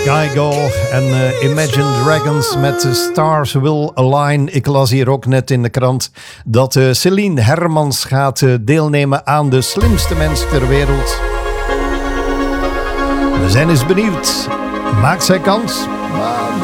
Kygo en Imagine Dragons met Stars Will Align. Ik las hier ook net in de krant dat Celine Hermans gaat deelnemen aan de slimste mens ter wereld. We zijn eens benieuwd. Maakt zij kans? Maar een